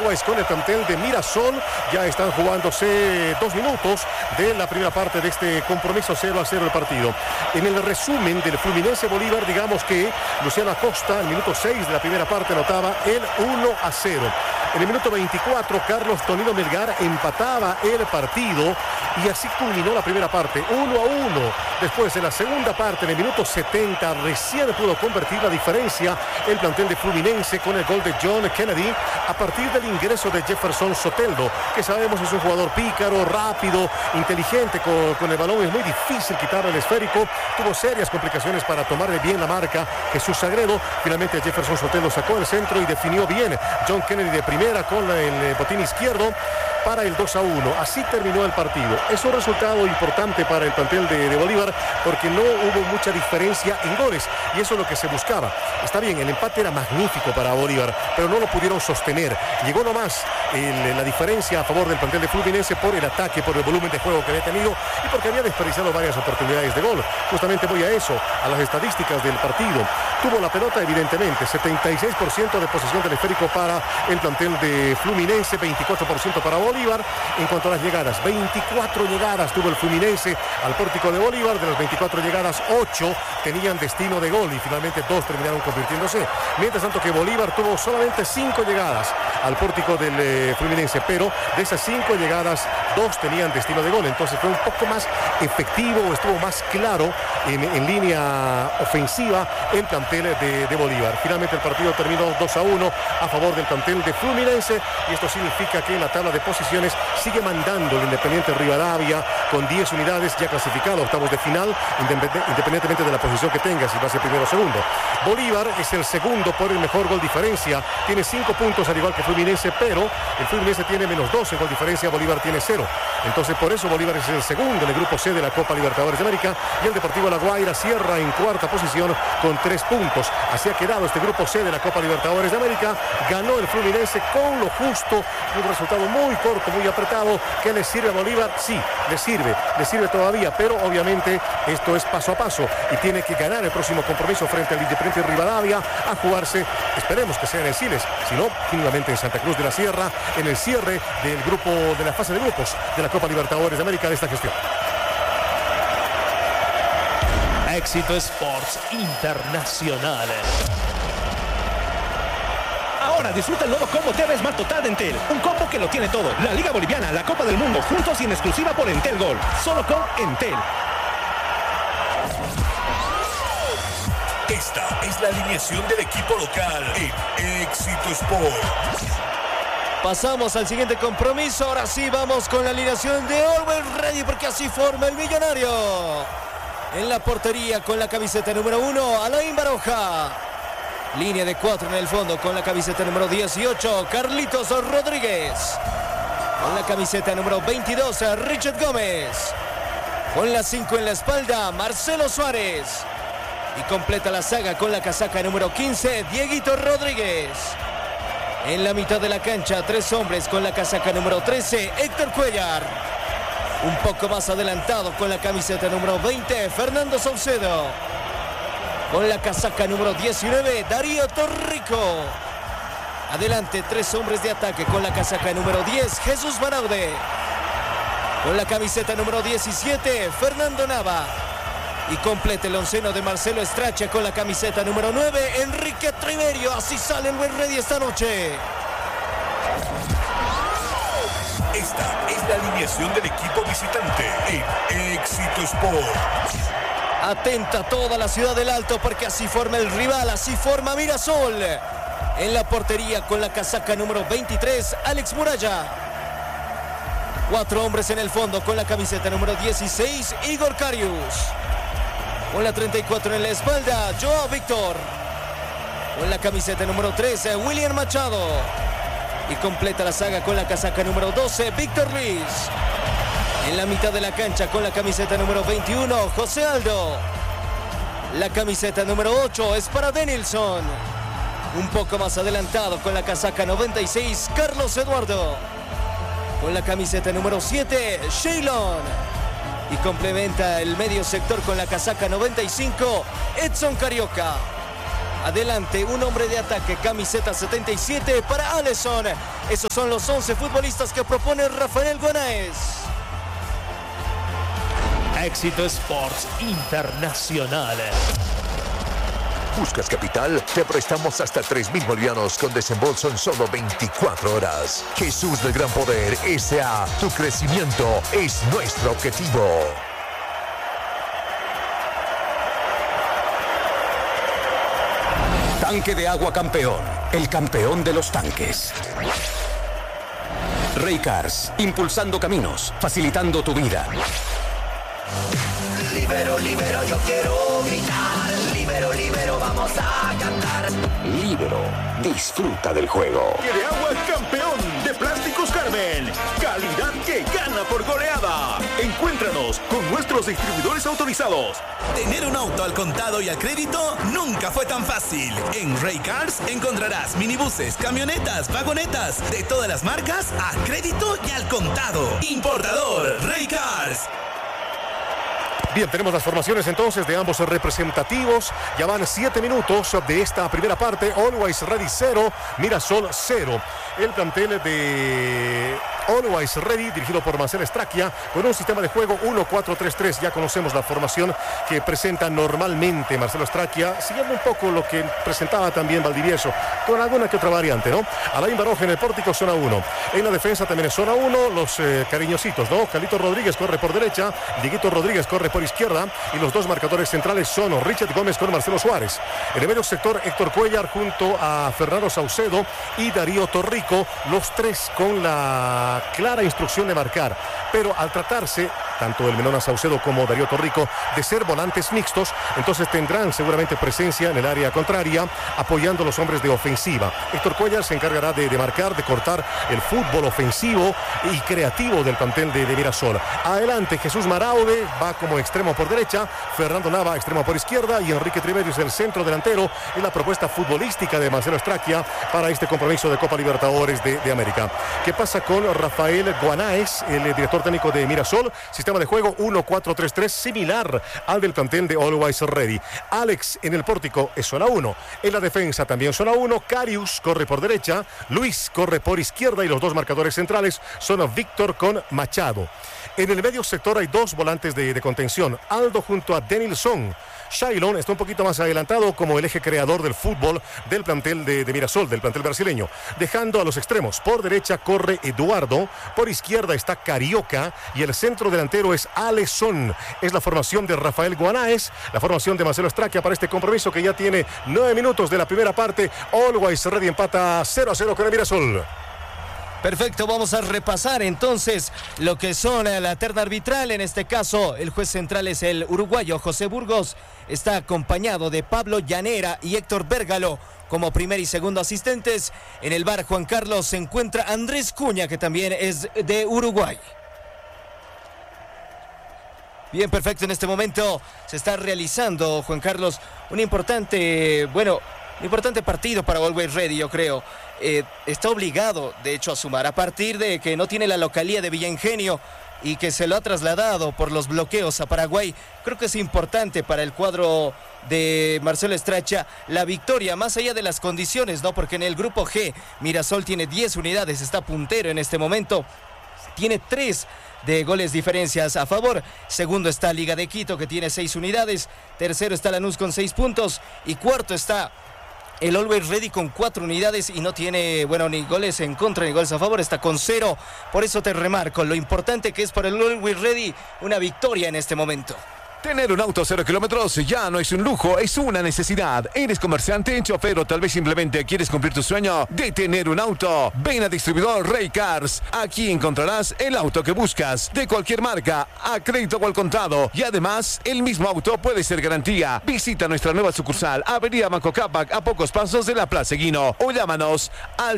Always con el plantel de Mirasol. Ya están jugándose 2 minutos de la primera parte de este compromiso. 0-0 el partido. En el resumen del Fluminense Bolívar, digamos que Luciano Acosta, al minuto 6 de la primera parte, anotaba el 1-0. En el minuto 24, Carlos Tonino Melgar empataba el partido y así culminó la primera parte, 1-1. Después, en la segunda parte, en el minuto 70, recién pudo convertir la diferencia el plantel de Fluminense con el gol de John Kennedy a partir del ingreso de Jefferson Soteldo, que sabemos es un jugador pícaro, rápido, inteligente con el balón. Es muy difícil quitarle el esférico. Tuvo serias complicaciones para tomarle bien la marca Jesús Sagredo. Finalmente Jefferson Soteldo sacó el centro y definió bien John Kennedy de primera con el botín izquierdo para el 2-1. Así terminó el partido. Es un resultado importante para el plantel de Bolívar porque no hubo mucha diferencia en goles y eso es lo que se buscaba. Está bien, el empate era magnífico para Bolívar, pero no lo pudieron sostener. Llegó nomás la diferencia a favor del plantel de Fluminense por el ataque, por el volumen de juego que había tenido y porque había desperdiciado varias oportunidades de gol. Justamente voy a eso, a las estadísticas del partido. Tuvo la pelota, evidentemente, 76% de posesión del esférico para el plantel de Fluminense, 24% para Bolívar. En cuanto a las llegadas, 24 llegadas tuvo el Fluminense al pórtico de Bolívar. De las 24 llegadas, 8 tenían destino de gol y finalmente 2 terminaron convirtiéndose. Mientras tanto que Bolívar tuvo solamente 5 llegadas al pórtico del Fluminense, pero de esas 5 llegadas, 2 tenían destino de gol. Entonces fue un poco más efectivo, estuvo más claro en línea ofensiva el plantel de Bolívar. Finalmente el partido terminó 2-1 a favor del plantel de Fluminense y esto significa que en la tabla de posiciones sigue mandando el Independiente Rivadavia con 10 unidades, ya clasificado a octavos de final, independientemente de la posición que tenga, si va a ser primero o segundo. Bolívar es el segundo por el mejor gol diferencia, tiene 5 puntos al igual que Fluminense, pero el Fluminense tiene -2 en gol diferencia, Bolívar tiene 0. Entonces por eso Bolívar es el segundo en el grupo C de la Copa Libertadores de América y el Deportivo La Guaira cierra en cuarta posición con 3 puntos. Así ha quedado este grupo C de la Copa Libertadores de América. Ganó el Fluminense con lo justo, un resultado muy corto, muy apretado. ¿Qué le sirve a Bolívar? Sí, le sirve todavía, pero obviamente esto es paso a paso y tiene que ganar el próximo compromiso frente al Independiente Rivadavia a jugarse, esperemos que sea en el Siles, si no, mínimamente en Santa Cruz de la Sierra, en el cierre del grupo, de la fase de grupos de la Copa Libertadores de América de esta gestión. Éxito Sports Internacional. Ahora disfruta el nuevo combo TV Smart Total de Entel. Un combo que lo tiene todo. La Liga Boliviana, la Copa del Mundo, juntos y en exclusiva por Entel Gol. Solo con Entel. Esta es la alineación del equipo local en Éxito Sports. Pasamos al siguiente compromiso. Ahora sí vamos con la alineación de Always Ready porque así forma el Millonario. En la portería con la camiseta número 1, Alain Baroja. Línea de 4 en el fondo con la camiseta número 18, Carlitos Rodríguez. Con la camiseta número 22, Richard Gómez. Con la 5 en la espalda, Marcelo Suárez. Y completa la saga con la casaca número 15, Dieguito Rodríguez. En la mitad de la cancha, 3 hombres con la casaca número 13, Héctor Cuellar. Un poco más adelantado con la camiseta número 20, Fernando Saucedo. Con la casaca número 19, Darío Torrico. Adelante, 3 hombres de ataque con la casaca número 10, Jesús Baraude. Con la camiseta número 17, Fernando Nava. Y completa el onceno de Marcelo Estracha con la camiseta número 9, Enrique Triverio. Así sale el Buen Ready esta noche. Esta es la alineación del equipo visitante en Éxito Sports. Atenta toda la ciudad del Alto porque así forma el rival, así forma Mirasol. En la portería con la casaca número 23, Alex Muralla. 4 hombres en el fondo con la camiseta número 16, Igor Carius. Con la 34 en la espalda, Joao Víctor. Con la camiseta número 13, William Machado. Y completa la saga con la casaca número 12, Víctor Luis. En la mitad de la cancha con la camiseta número 21, José Aldo. La camiseta número 8 es para Denilson. Un poco más adelantado con la casaca 96, Carlos Eduardo. Con la camiseta número 7, Shaylon. Y complementa el medio sector con la casaca 95, Edson Carioca. Adelante, un hombre de ataque, camiseta 77 para Alisson. Esos son los 11 futbolistas que propone Rafael Guanáez. Éxito Sports Internacional. ¿Buscas capital? Te prestamos hasta 3.000 bolivianos con desembolso en solo 24 horas. Jesús del Gran Poder S.A. Tu crecimiento es nuestro objetivo. Tanque de agua campeón, el campeón de los tanques. Raycars, impulsando caminos, facilitando tu vida. Libero, libero, yo quiero gritar. Libero, libero, vamos a cantar. Libero, disfruta del juego. De agua campeón de Plásticos Carmen. Calidad que gana por goleada. Encuéntranos con nuestros distribuidores autorizados. Tener un auto al contado y al crédito nunca fue tan fácil. En Raycars encontrarás minibuses, camionetas, vagonetas de todas las marcas a crédito y al contado. Importador Raycars. Bien, tenemos las formaciones entonces de ambos representativos. Ya van 7 minutos de esta primera parte. Always Ready 0, Mirasol 0. El plantel de Always Ready, dirigido por Marcelo Straquia, con un sistema de juego 1-4-3-3. Ya conocemos la formación que presenta normalmente Marcelo Straquia, siguiendo un poco lo que presentaba también Valdivieso, con alguna que otra variante, ¿no? Alain Baroja en el pórtico, zona 1. En la defensa también es zona 1, los cariñositos, ¿no? Calito Rodríguez corre por derecha, Dieguito Rodríguez corre por izquierda, y los dos marcadores centrales son Richard Gómez con Marcelo Suárez. En el medio sector, Héctor Cuellar junto a Fernando Saucedo y Darío Torrico, los tres con la clara instrucción de marcar, pero al tratarse tanto el Melona Saucedo como Darío Torrico de ser volantes mixtos, entonces tendrán seguramente presencia en el área contraria, apoyando a los hombres de ofensiva. Héctor Cuellar se encargará de marcar, de cortar el fútbol ofensivo y creativo del plantel de Mirasol. Adelante, Jesús Maraude va como extremo por derecha, Fernando Nava extremo por izquierda y Enrique Trivedius el centro delantero. Es la propuesta futbolística de Marcelo Straquia para este compromiso de Copa Libertadores de América. ¿Qué pasa con Rafael Guanáez, el director técnico de Mirasol? Sistema de juego 1-4-3-3, similar al del plantel de Always Ready. Alex en el pórtico es zona 1. En la defensa también zona 1. Carius corre por derecha, Luis corre por izquierda y los dos marcadores centrales son Víctor con Machado. En el medio sector hay dos volantes de contención. Aldo junto a Denilson. Shailon está un poquito más adelantado como el eje creador del fútbol del plantel de Mirasol, del plantel brasileño. Dejando a los extremos. Por derecha corre Eduardo, por izquierda está Carioca y el centro delantero es Alisson. Es la formación de Rafael Guanáez, la formación de Marcelo Straquia para este compromiso que ya tiene 9 minutos de la primera parte. Always Ready empata 0-0 con el Mirasol. Perfecto, vamos a repasar entonces lo que son la terna arbitral. En este caso, el juez central es el uruguayo José Burgos. Está acompañado de Pablo Llanera y Héctor Bérgalo como primer y segundo asistentes. En el VAR, Juan Carlos, se encuentra Andrés Cuña, que también es de Uruguay. Bien, perfecto, en este momento se está realizando, Juan Carlos, un importante partido para Always Ready, yo creo. Está obligado, de hecho, a sumar a partir de que no tiene la localía de Villa Ingenio y que se lo ha trasladado por los bloqueos a Paraguay. Creo que es importante para el cuadro de Marcelo Straquia la victoria, más allá de las condiciones, ¿no? Porque en el grupo G, Mirasol tiene 10 unidades, está puntero en este momento, tiene 3 de goles diferencias a favor. Segundo está Liga de Quito, que tiene 6 unidades. Tercero está Lanús con 6 puntos. Y cuarto está el Always Ready con 4 unidades y no tiene, ni goles en contra ni goles a favor, está con 0. Por eso te remarco lo importante que es para el Always Ready una victoria en este momento. Tener un auto 0 kilómetros ya no es un lujo, es una necesidad. ¿Eres comerciante, chofer o tal vez simplemente quieres cumplir tu sueño de tener un auto? Ven a Distribuidor Raycars. Aquí encontrarás el auto que buscas, de cualquier marca, a crédito o al contado. Y además, el mismo auto puede ser garantía. Visita nuestra nueva sucursal, Avenida Banco Cápac, a pocos pasos de la Plaza Eguino. O llámanos al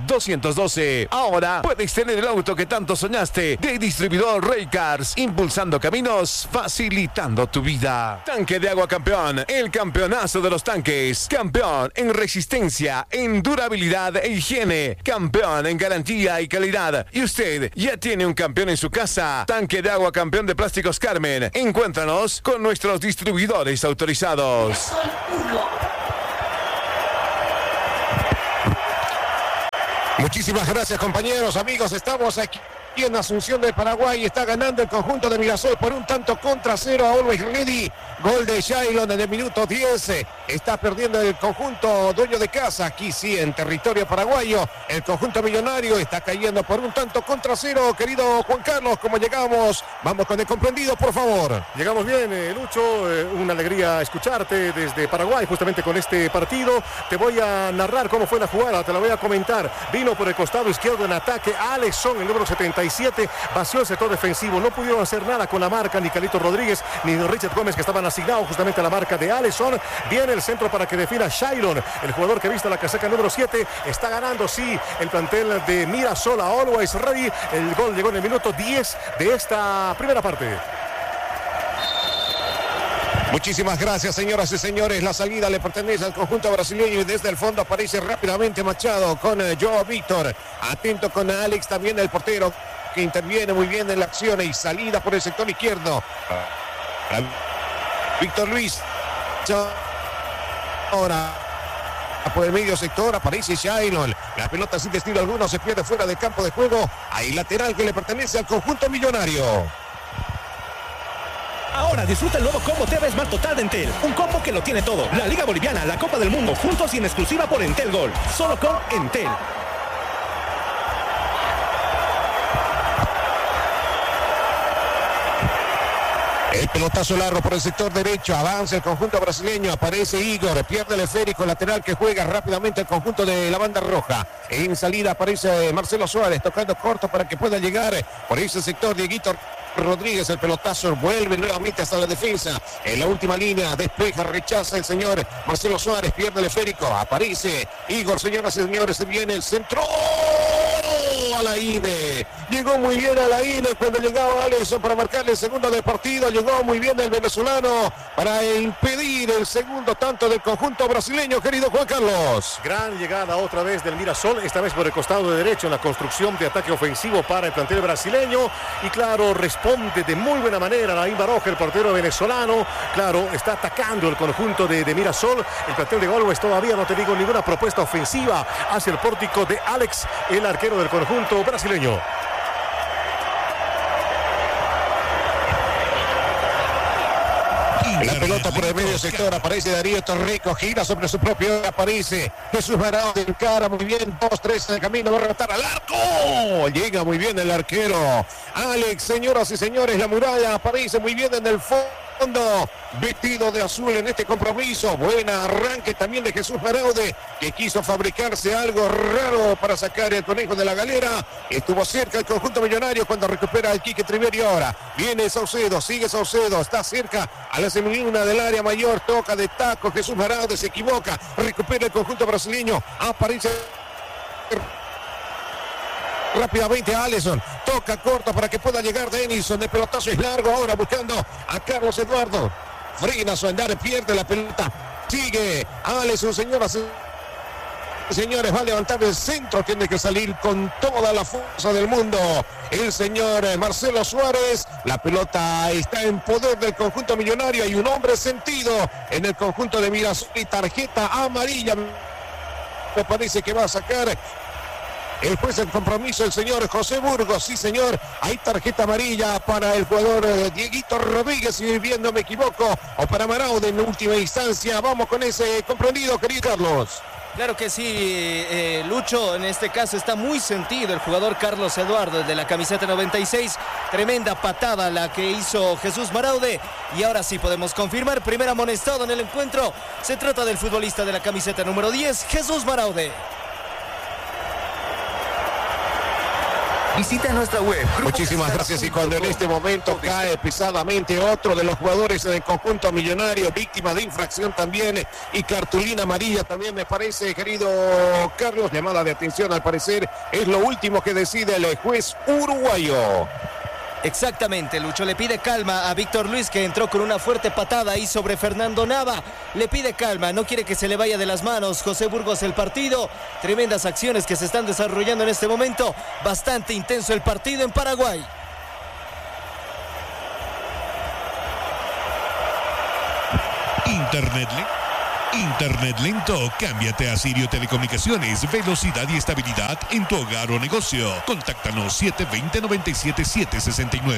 623-83-212. Ahora puedes tener el auto que tanto soñaste de Distribuidor Raycars, impulsando despejando caminos, facilitando tu vida. Tanque de agua campeón, el campeonazo de los tanques. Campeón en resistencia, en durabilidad e higiene. Campeón en garantía y calidad. Y usted ya tiene un campeón en su casa. Tanque de agua campeón de Plásticos Carmen. Encuéntranos con nuestros distribuidores autorizados. Muchísimas gracias, compañeros, amigos. Estamos aquí en Asunción del Paraguay. Está ganando el conjunto de Mirasol por 1-0 a Always Ready. Gol de Shailon en el minuto 10. Está perdiendo el conjunto dueño de casa. Aquí sí, en territorio paraguayo. El conjunto millonario está cayendo por 1-0. Querido Juan Carlos, ¿cómo llegamos? Vamos con el comprendido, por favor. Llegamos bien, Lucho. Una alegría escucharte desde Paraguay, justamente con este partido. Te voy a narrar cómo fue la jugada, te la voy a comentar. Vino por el costado izquierdo en ataque Alexson, el número 77, vació el sector defensivo. No pudieron hacer nada con la marca ni Carlito Rodríguez ni Richard Gómez, que estaban asignados justamente a la marca de Alexson. Viene el centro para que defina Shailon, el jugador que viste la casaca número 7. Está ganando, sí, el plantel de Mirasol a Always Ready. El gol llegó en el minuto 10 de esta primera parte. Muchísimas gracias, señoras y señores. La salida le pertenece al conjunto brasileño y desde el fondo aparece rápidamente Machado con Joao Víctor. Atento con Alex, también el portero que interviene muy bien en la acción y salida por el sector izquierdo. Víctor Luis. Ahora por el medio sector aparece Shailon. La pelota sin destino alguno se pierde fuera del campo de juego. Hay lateral que le pertenece al conjunto millonario. Ahora disfruta el nuevo combo TV Smart Total de Entel. Un combo que lo tiene todo. La Liga Boliviana, la Copa del Mundo, juntos y en exclusiva por Entel Gol. Solo con Entel. El pelotazo largo por el sector derecho. Avanza el conjunto brasileño. Aparece Igor. Pierde el esférico lateral que juega rápidamente el conjunto de la banda roja. En salida aparece Marcelo Suárez tocando corto para que pueda llegar por ese sector Dieguito Rodríguez. El pelotazo vuelve nuevamente hasta la defensa. En la última línea despeja, rechaza el señor Marcelo Suárez. Pierde el esférico. Aparece Igor, señoras y señores. Se viene el centro. Alaine. Llegó muy bien Alaine cuando llegaba Alexson para marcarle el segundo del partido. Llegó muy bien el venezolano para impedir el segundo tanto del conjunto brasileño, querido Juan Carlos. Gran llegada otra vez del Mirasol, esta vez por el costado de derecho en la construcción de ataque ofensivo para el plantel brasileño. Y claro, responde de muy buena manera Naim Baroja, el portero venezolano. Claro, está atacando el conjunto de Mirasol. El plantel de Always todavía no te digo ninguna propuesta ofensiva hacia el pórtico de Alex, el arquero del conjunto brasileño. La pelota por el medio sector, aparece Darío Torrico, gira sobre su propio, aparece Jesús Barao, de encara muy bien, 2-3 en el camino, va a rematar al arco, llega muy bien el arquero Alex. Señoras y señores, la muralla aparece muy bien en el fondo, vestido de azul en este compromiso. Buen arranque también de Jesús Baraude, que quiso fabricarse algo raro para sacar el conejo de la galera. Estuvo cerca el conjunto millonario cuando recupera el Quique Triverio. Ahora viene Saucedo, sigue Saucedo, está cerca a la semiluna del área mayor, toca de taco Jesús Baraude, se equivoca, recupera el conjunto brasileño, aparece rápidamente a Alexson, toca corto para que pueda llegar Denison, el pelotazo es largo ahora buscando a Carlos Eduardo, frena su andar, pierde la pelota, sigue Alexson, señoras y señores, va a levantar el centro, tiene que salir con toda la fuerza del mundo el señor Marcelo Suárez. La pelota está en poder del conjunto millonario, hay un hombre sentido en el conjunto de Mirasol y tarjeta amarilla me parece que va a sacar el juez del compromiso, el señor José Burgos. Sí, señor, hay tarjeta amarilla para el jugador Dieguito Rodríguez, si bien no me equivoco, o para Maraude en última instancia. Vamos con ese comprendido, querido Carlos. Claro que sí, Lucho, en este caso está muy sentido el jugador Carlos Eduardo de la camiseta 96, tremenda patada la que hizo Jesús Maraude, y ahora sí podemos confirmar, primer amonestado en el encuentro, se trata del futbolista de la camiseta número 10, Jesús Maraude. Visita nuestra web. Muchísimas gracias. Y cuando en este momento cae pesadamente otro de los jugadores del conjunto millonario, víctima de infracción también y cartulina amarilla también, me parece, querido Carlos, llamada de atención al parecer, es lo último que decide el juez uruguayo. Exactamente, Lucho le pide calma a Víctor Luis, que entró con una fuerte patada ahí sobre Fernando Nava. Le pide calma, no quiere que se le vaya de las manos José Burgos el partido. Tremendas acciones que se están desarrollando en este momento. Bastante intenso el partido en Paraguay. Internet lento. Cámbiate a Sirio Telecomunicaciones. Velocidad y estabilidad en tu hogar o negocio. Contáctanos 720-97769.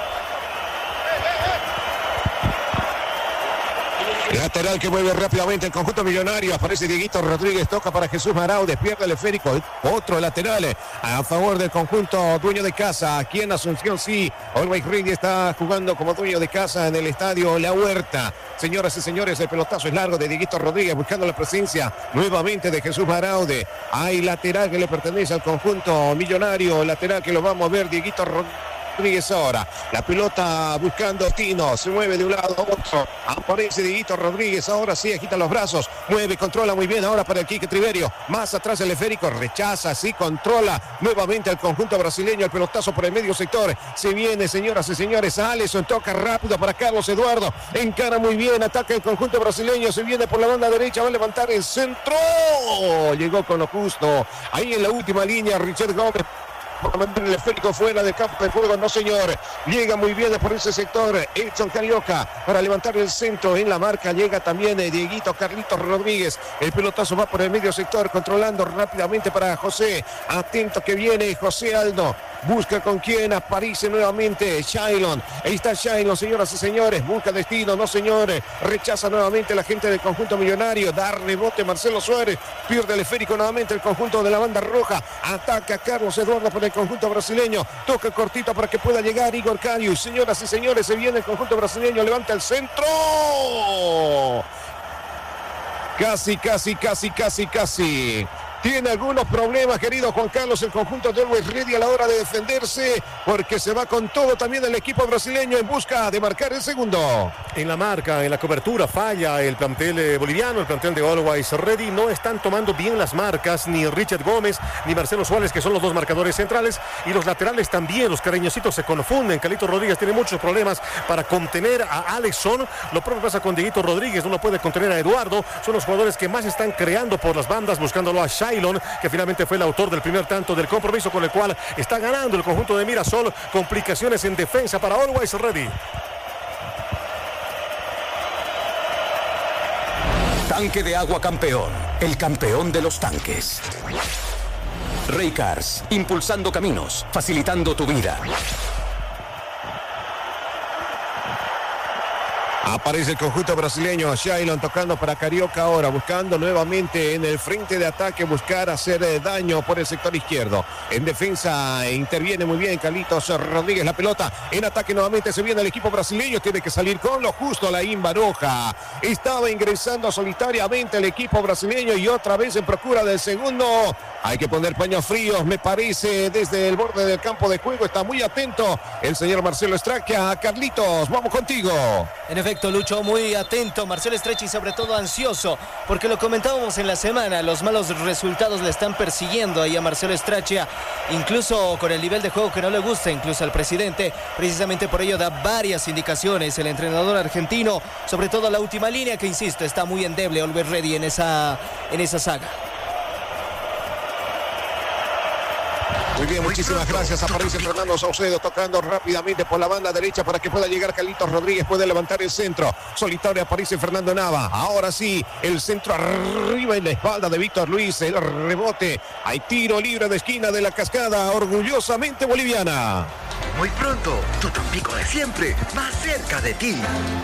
Lateral que mueve rápidamente el conjunto millonario. Aparece Dieguito Rodríguez, toca para Jesús Maraude, pierde el esférico. Otro lateral a favor del conjunto dueño de casa. Aquí en Asunción, sí. Always Ready está jugando como dueño de casa en el estadio La Huerta. Señoras y señores, el pelotazo es largo de Dieguito Rodríguez, buscando la presencia nuevamente de Jesús Maraude. Hay lateral que le pertenece al conjunto millonario. Lateral que lo va a mover Dieguito Rodríguez ahora. La pelota buscando Tino. Se mueve de un lado a otro. Aparece Dieguito Rodríguez. Ahora sí, agita los brazos. Mueve, controla muy bien ahora para el Quique Triverio. Más atrás el esférico. Rechaza, sí, controla nuevamente al conjunto brasileño. El pelotazo por el medio sector. Se viene, señoras y señores. Alisson toca rápido para Carlos Eduardo. Encara muy bien. Ataca el conjunto brasileño. Se viene por la banda derecha. Va a levantar el centro. Llegó con lo justo. Ahí en la última línea, Richard Gómez. Para mantener el esférico fuera del campo de juego, no señor. Llega muy bien por ese sector Edson Carioca para levantar el centro. En la marca llega también Dieguito Carlitos Rodríguez. El pelotazo va por el medio sector, controlando rápidamente para José. Atento que viene José Aldo. Busca con quién, aparece nuevamente Shailon. Ahí está Shailon, señoras y señores. Busca destino, no señores. Rechaza nuevamente la gente del conjunto millonario. Da rebote Marcelo Suárez. Pierde el esférico nuevamente el conjunto de la banda roja. Ataca Carlos Eduardo por el conjunto brasileño. Toca cortito para que pueda llegar Igor Carius. Señoras y señores, se viene el conjunto brasileño. Levanta el centro. Casi. Tiene algunos problemas, querido Juan Carlos, el conjunto de Always Ready a la hora de defenderse, porque se va con todo también el equipo brasileño en busca de marcar el segundo. En la marca, en la cobertura, falla el plantel boliviano, el plantel de Always Ready. No están tomando bien las marcas, ni Richard Gómez, ni Marcelo Suárez, que son los dos marcadores centrales, y los laterales también, los cariñositos se confunden. Carlitos Rodríguez tiene muchos problemas para contener a Alisson. Lo propio pasa con Dieguito Rodríguez, no lo puede contener a Eduardo. Son los jugadores que más están creando por las bandas, buscándolo a Shailon, que finalmente fue el autor del primer tanto del compromiso, con el cual está ganando el conjunto de Mirasol. Complicaciones en defensa para Always Ready. Tanque de agua campeón, el campeón de los tanques. Raycars, impulsando caminos, facilitando tu vida. Aparece el conjunto brasileño, Shailon tocando para Carioca ahora, buscando nuevamente en el frente de ataque, buscar hacer daño por el sector izquierdo. En defensa interviene muy bien Carlitos Rodríguez, la pelota en ataque nuevamente, se viene el equipo brasileño, tiene que salir con lo justo Laín Baroja. Estaba ingresando solitariamente el equipo brasileño y otra vez en procura del segundo. Hay que poner paños fríos, me parece, desde el borde del campo de juego. Está muy atento el señor Marcelo Estraquia. Carlitos, vamos contigo. En efecto, Lucho, muy atento Marcelo Estraquia y sobre todo ansioso, porque lo comentábamos en la semana, los malos resultados le están persiguiendo ahí a Marcelo Estraquia, incluso con el nivel de juego que no le gusta incluso al presidente. Precisamente por ello da varias indicaciones el entrenador argentino, sobre todo la última línea, que insisto, está muy endeble Always Ready en esa saga. Muy bien, muchísimas gracias. Aparece Fernando Saucedo tocando rápidamente por la banda derecha para que pueda llegar Carlitos Rodríguez. Puede levantar el centro. Solitario aparece Fernando Nava. Ahora sí, el centro arriba en la espalda de Víctor Luis. El rebote. Hay tiro libre de esquina de la Cascada. Orgullosamente boliviana. Muy pronto, tu Tampico de siempre, más cerca de ti.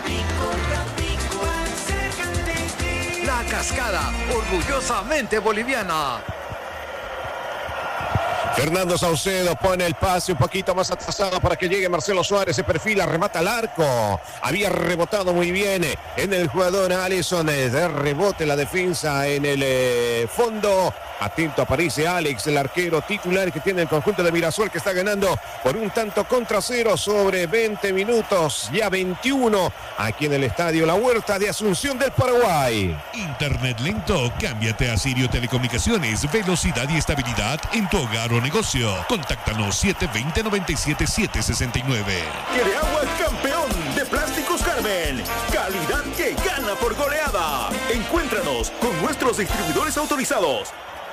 La Cascada, orgullosamente boliviana. Fernando Saucedo pone el pase un poquito más atrasado para que llegue Marcelo Suárez. Se perfila, remata al arco. Había rebotado muy bien en el jugador Alisson. De rebote la defensa en el fondo. Atento, aparece Alex, el arquero titular que tiene el conjunto de Mirasol, que está ganando por 1-0 sobre 20 minutos, ya 21, aquí en el estadio La Huerta de Asunción del Paraguay. Internet lento, cámbiate a Sirio Telecomunicaciones, velocidad y estabilidad en tu hogar o negocio. Contáctanos 720-97-769. ¿Quiere agua campeón de Plásticos Carmen? Calidad que gana por goleada. Encuéntranos con nuestros distribuidores autorizados.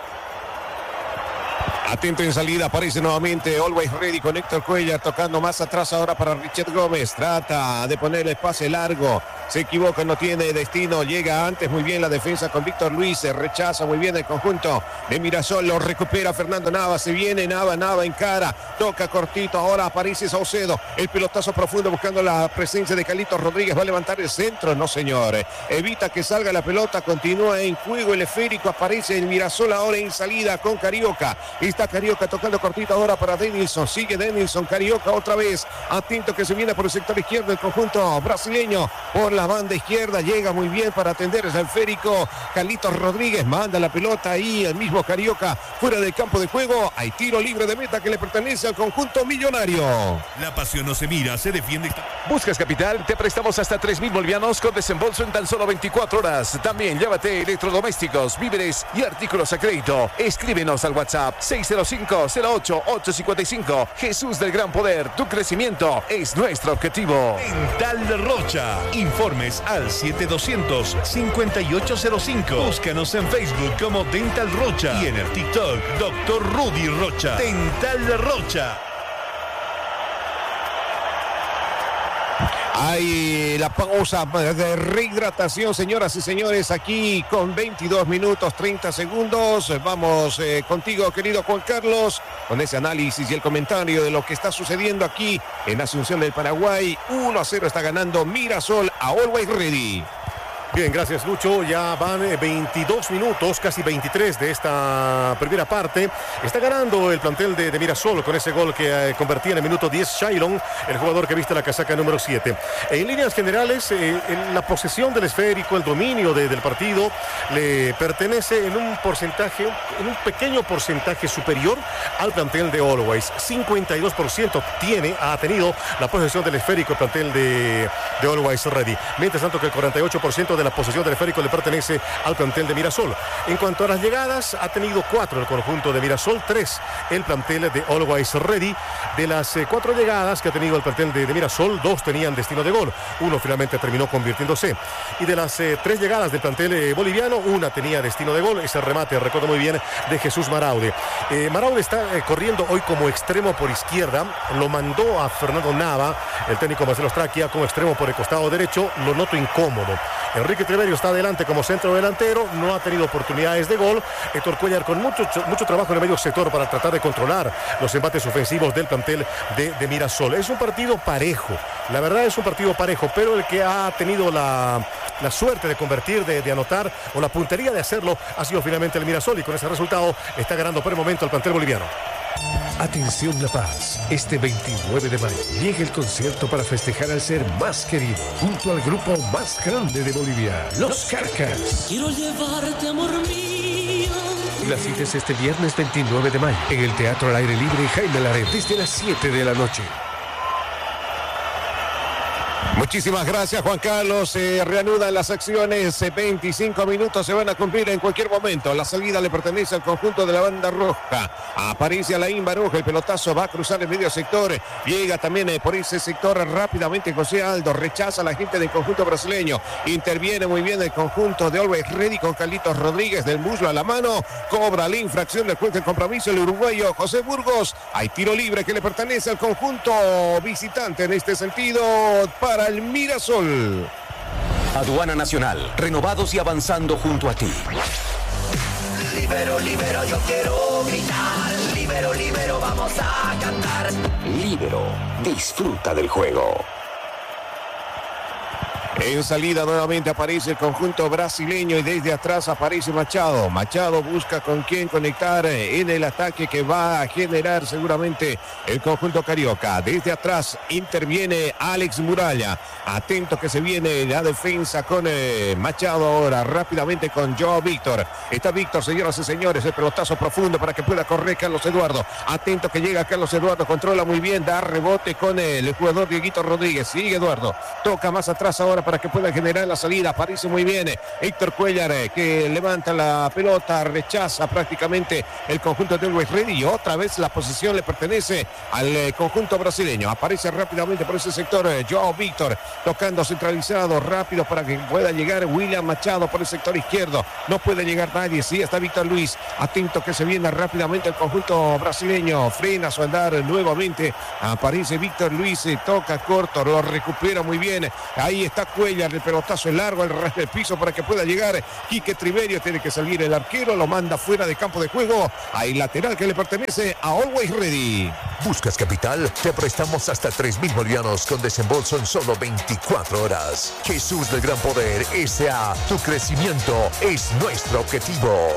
Atento en salida, aparece nuevamente Always Ready con Héctor Cuellar, tocando más atrás ahora para Richard Gómez. Trata de poner el pase largo. Se equivoca, no tiene destino. Llega antes muy bien la defensa con Víctor Luis. Se rechaza muy bien el conjunto de Mirasol. Lo recupera Fernando Nava. Se viene Nava en cara. Toca cortito. Ahora aparece Saucedo. El pelotazo profundo buscando la presencia de Carlitos Rodríguez. Va a levantar el centro. No, señor. Evita que salga la pelota. Continúa en juego el esférico. Aparece el Mirasol ahora en salida con Carioca. Está Carioca tocando cortito ahora para Denilson. Sigue Denilson. Carioca otra vez. Atento que se viene por el sector izquierdo el conjunto brasileño. Por la banda izquierda llega muy bien para atender el esférico. Carlitos Rodríguez manda la pelota ahí. El mismo Carioca fuera del campo de juego. Hay tiro libre de meta que le pertenece al conjunto millonario. La pasión no se mira, se defiende. ¿Buscas capital? Te prestamos hasta 3.000 bolivianos con desembolso en tan solo 24 horas. También llévate electrodomésticos, víveres y artículos a crédito. Escríbenos al WhatsApp 605-08-855. Jesús del Gran Poder, tu crecimiento es nuestro objetivo. Dental Rocha. Informes al 7200-5805. Búscanos en Facebook como Dental Rocha y en el TikTok Dr. Rudy Rocha. Dental Rocha. Hay la pausa de rehidratación, señoras y señores, aquí con 22 minutos 30 segundos. Vamos contigo, querido Juan Carlos, con ese análisis y el comentario de lo que está sucediendo aquí en Asunción del Paraguay. 1-0 está ganando Mirasol a Always Ready. Bien, gracias Lucho. Ya van 22 minutos, casi 23 de esta primera parte. Está ganando el plantel de Mirasol con ese gol que convertía en el minuto 10 Shailon, el jugador que viste la casaca número 7. En líneas generales, la posesión del esférico, el dominio del partido le pertenece en un pequeño porcentaje superior al plantel de Always. 52% ha tenido la posesión del esférico el plantel de Always Ready. Mientras tanto que el 48% de la posesión del esférico le pertenece al plantel de Mirasol. En cuanto a las llegadas, ha tenido 4 el conjunto de Mirasol, 3 el plantel de Always Ready. De las 4 llegadas que ha tenido el plantel de Mirasol, 2 tenían destino de gol. 1 finalmente terminó convirtiéndose. Y de las 3 llegadas del plantel boliviano, 1 tenía destino de gol. Ese remate, recuerdo muy bien, de Jesús Maraude. Maraude está corriendo hoy como extremo por izquierda. Lo mandó a Fernando Nava, el técnico Marcelo Straquia, como extremo por el costado derecho. Lo noto incómodo. Enrique Treverio está adelante como centro delantero, no ha tenido oportunidades de gol. Héctor Cuellar con mucho trabajo en el medio sector para tratar de controlar los embates ofensivos del plantel de Mirasol. Es un partido parejo, la verdad es un partido parejo, pero el que ha tenido la suerte de convertir, de anotar, o la puntería de hacerlo, ha sido finalmente el Mirasol, y con ese resultado está ganando por el momento el plantel boliviano. Atención La Paz, este 29 de mayo llega el concierto para festejar al ser más querido, junto al grupo más grande de Bolivia, Los Carcas. Quiero llevarte, amor mío. La cita es este viernes 29 de mayo en el Teatro al Aire Libre Jaime Laret desde las 7 de la noche. Muchísimas gracias, Juan Carlos. Se reanudan las acciones. 25 minutos se van a cumplir en cualquier momento. La salida le pertenece al conjunto de la banda roja. Aparece Alain Baruja. El pelotazo va a cruzar el medio sector. Llega también por ese sector rápidamente José Aldo. Rechaza a la gente del conjunto brasileño. Interviene muy bien el conjunto de Always Ready con Carlitos Rodríguez del muslo a la mano. Cobra la infracción del juez del compromiso el uruguayo José Burgos. Hay tiro libre que le pertenece al conjunto visitante en este sentido para el Mirasol. Aduana Nacional, renovados y avanzando junto a ti. Libero, libero, yo quiero gritar. Libero, libero, vamos a cantar. Libero, disfruta del juego. En salida nuevamente aparece el conjunto brasileño y desde atrás aparece Machado. Machado busca con quién conectar en el ataque que va a generar seguramente el conjunto carioca. Desde atrás interviene Alex Muralla. Atento que se viene la defensa con Machado ahora. Rápidamente con Joao Víctor. Está Víctor, señoras y señores. El pelotazo profundo para que pueda correr Carlos Eduardo. Atento que llega Carlos Eduardo. Controla muy bien. Da rebote con el jugador Dieguito Rodríguez. Sigue Eduardo. Toca más atrás ahora para que pueda generar la salida. Aparece muy bien Héctor Cuellar que levanta la pelota, rechaza prácticamente el conjunto de Always Ready y otra vez la posición le pertenece al conjunto brasileño. Aparece rápidamente por ese sector Joao Víctor, tocando centralizado rápido para que pueda llegar William Machado por el sector izquierdo. No puede llegar nadie, sí está Víctor Luis. Atento que se viene rápidamente el conjunto brasileño, frena su andar nuevamente. Aparece Víctor Luis, toca corto, lo recupera muy bien. Ahí está Cuellar, el pelotazo es largo, el ras del piso para que pueda llegar Quique Triverio. Tiene que salir el arquero, lo manda fuera de campo de juego. Hay lateral que le pertenece a Always Ready. ¿Buscas capital? Te prestamos hasta 3.000 bolivianos con desembolso en solo 24 horas. Jesús del Gran Poder S.A. Tu crecimiento es nuestro objetivo.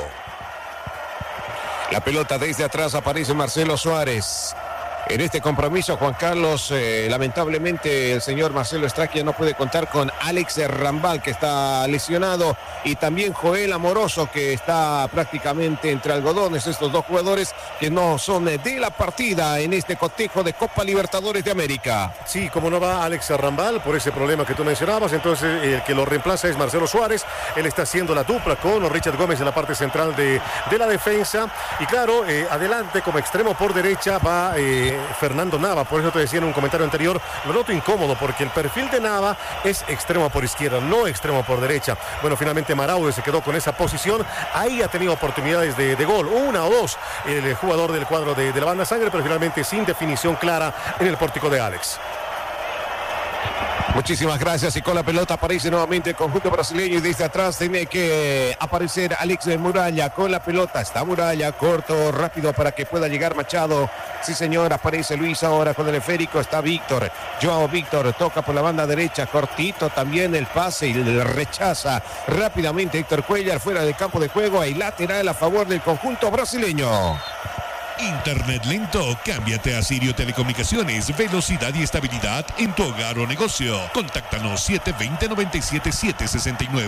La pelota desde atrás aparece Marcelo Suárez. En este compromiso, Juan Carlos, lamentablemente el señor Marcelo Estraquia no puede contar con Alex Rambal, que está lesionado, y también Joel Amoroso, que está prácticamente entre algodones. Estos dos jugadores que no son de la partida en este cotejo de Copa Libertadores de América. Sí, como no va Alex Rambal por ese problema que tú mencionabas, entonces el que lo reemplaza es Marcelo Suárez. Él está haciendo la dupla con Richard Gómez en la parte central de la defensa. Y claro, adelante como extremo por derecha va Fernando Nava. Por eso te decía en un comentario anterior, lo noto incómodo porque el perfil de Nava es extremo por izquierda, no extremo por derecha. Bueno, finalmente Maraude se quedó con esa posición. Ahí ha tenido oportunidades de gol, una o dos, el jugador del cuadro de la banda sangre, pero finalmente sin definición clara en el pórtico de Alex. Muchísimas gracias, y con la pelota aparece nuevamente el conjunto brasileño y desde atrás tiene que aparecer Alex Muralla con la pelota. Está Muralla, corto, rápido para que pueda llegar Machado. Sí señor, aparece Luis ahora con el esférico, está Víctor. Joao Víctor toca por la banda derecha, cortito también el pase y le rechaza rápidamente Héctor Cuellar fuera del campo de juego. Hay lateral a favor del conjunto brasileño. Internet lento, cámbiate a Sirio Telecomunicaciones, velocidad y estabilidad en tu hogar o negocio. Contáctanos 720-97-769.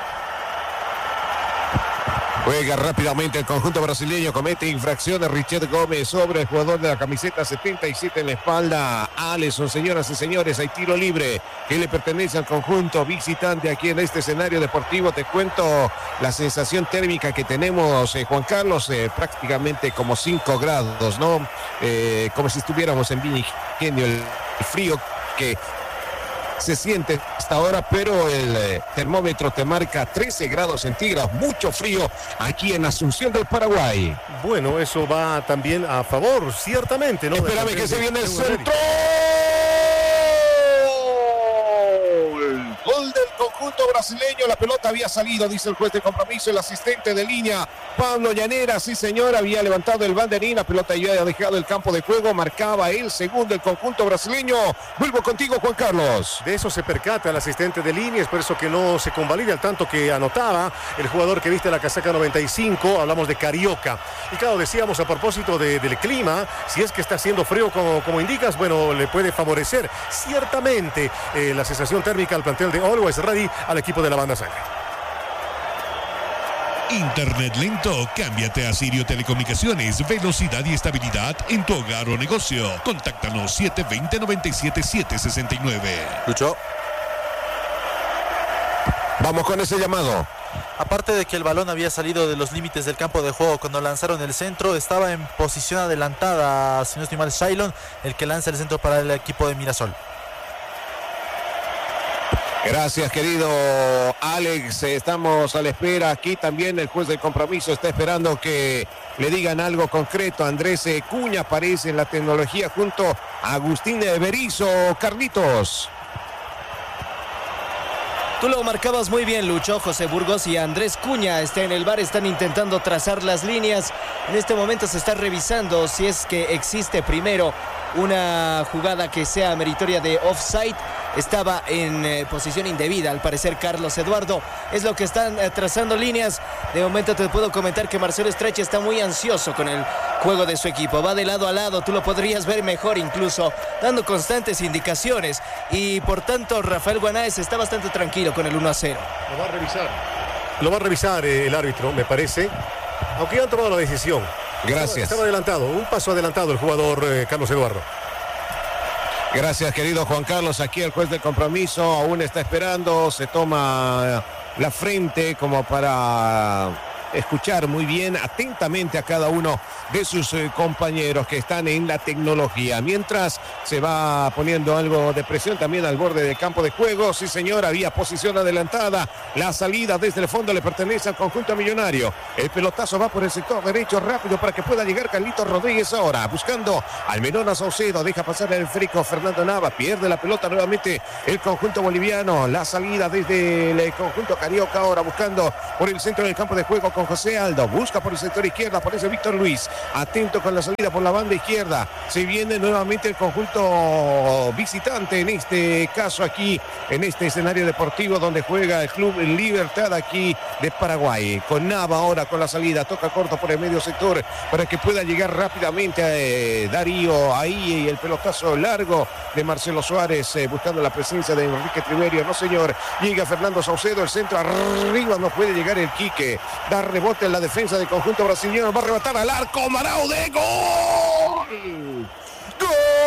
Juega rápidamente el conjunto brasileño, comete infracción de Richard Gómez sobre el jugador de la camiseta 77 en la espalda. Alisson, señoras y señores, hay tiro libre que le pertenece al conjunto visitante aquí en este escenario deportivo. Te cuento la sensación térmica que tenemos, Juan Carlos, prácticamente como 5 grados, ¿no? Como si estuviéramos en Villa Ingenio, el frío que se siente hasta ahora, pero el termómetro te marca 13 grados centígrados, mucho frío aquí en Asunción del Paraguay. Bueno, eso va también a favor, ciertamente, ¿no? Espérame que se viene el centro. Gol del conjunto brasileño. La pelota había salido, dice el juez de compromiso, el asistente de línea Pablo Llanera, sí señor, había levantado el banderín, la pelota ya había dejado el campo de juego, marcaba el segundo el conjunto brasileño. Vuelvo contigo, Juan Carlos. De eso se percata el asistente de línea, es por eso que no se convalida el tanto que anotaba el jugador que viste la casaca 95, hablamos de Carioca. Y claro, decíamos a propósito del clima, si es que está haciendo frío como indicas, bueno, le puede favorecer ciertamente la sensación térmica al plantel de Always Ready al equipo de la banda sangre. Internet lento, cámbiate a Sirio Telecomunicaciones, velocidad y estabilidad en tu hogar o negocio. Contáctanos 720-97-769. Lucho. Vamos con ese llamado. Aparte de que el balón había salido de los límites del campo de juego cuando lanzaron el centro, estaba en posición adelantada, si no estoy mal, Shailon, el que lanza el centro para el equipo de Mirasol. Gracias, querido Alex. Estamos a la espera. Aquí también el juez del compromiso está esperando que le digan algo concreto. Andrés Cuña aparece en la tecnología junto a Agustín Berizzo. Carlitos. Tú lo marcabas muy bien, Lucho. José Burgos y Andrés Cuña en el VAR, están intentando trazar las líneas. En este momento se está revisando si es que existe primero una jugada que sea meritoria de offside. Estaba en posición indebida, al parecer, Carlos Eduardo. Es lo que están trazando líneas. De momento te puedo comentar que Marcelo Estreche está muy ansioso con el juego de su equipo. Va de lado a lado, tú lo podrías ver mejor incluso, dando constantes indicaciones. Y por tanto, Rafael Guanáez está bastante tranquilo con el 1-0. Lo va a revisar. Lo va a revisar el árbitro, me parece. Aunque ya han tomado la decisión. Gracias. Estaba adelantado, un paso adelantado el jugador Carlos Eduardo. Gracias, querido Juan Carlos. Aquí el juez del compromiso aún está esperando. Se toma la frente como para escuchar muy bien, atentamente a cada uno de sus compañeros que están en la tecnología. Mientras se va poniendo algo de presión también al borde del campo de juego. Sí, señor, había posición adelantada. La salida desde el fondo le pertenece al conjunto millonario. El pelotazo va por el sector derecho rápido para que pueda llegar Carlitos Rodríguez ahora. Buscando al Menona Saucedo. Deja pasar el frico Fernando Nava. Pierde la pelota nuevamente el conjunto boliviano. La salida desde el conjunto carioca ahora buscando por el centro del campo de juego con José Aldo. Busca por el sector izquierda. Aparece Víctor Luis. Atento con la salida por la banda izquierda. Se viene nuevamente el conjunto visitante, en este caso aquí, en este escenario deportivo donde juega el Club Libertad aquí de Paraguay. Con Nava ahora con la salida. Toca corto por el medio sector para que pueda llegar rápidamente Darío ahí, y el pelotazo largo de Marcelo Suárez buscando la presencia de Enrique Triverio. No, señor. Llega Fernando Saucedo. El centro arriba. No puede llegar el Quique. Da rebote en la defensa del conjunto brasileño. Va a arrebatar al arco. Marau de gol.